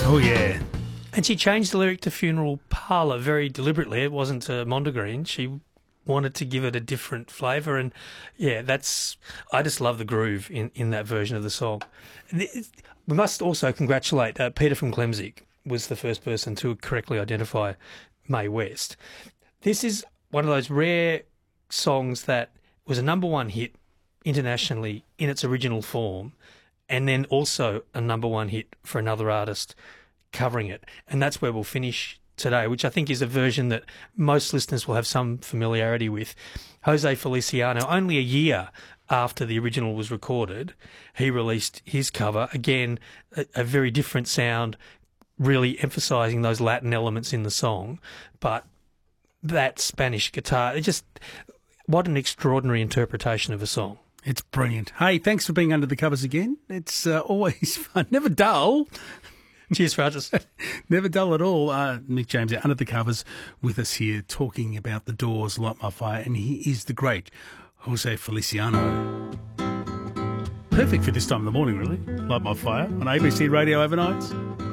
Oh, yeah. And she changed the lyric to Funeral Parlour very deliberately. It wasn't Mondegreen. She wanted to give it a different flavour. And, yeah, I just love the groove in that version of the song. We must also congratulate Peter from Klemzig was the first person to correctly identify Mae West. This is one of those rare songs that was a number one hit internationally in its original form, and then also a number one hit for another artist covering it. And that's where we'll finish today, which I think is a version that most listeners will have some familiarity with. Jose Feliciano, only a year after the original was recorded, he released his cover. Again, a very different sound, really emphasising those Latin elements in the song. But that Spanish guitar, what an extraordinary interpretation of a song. It's brilliant. Hey, thanks for being under the covers again. It's always fun. Never dull. Cheers, Francis. Never dull at all. Mick James out under the covers with us here talking about The Doors, Light My Fire, and he is the great Jose Feliciano. Perfect for this time of the morning, really. Light My Fire on ABC Radio overnights.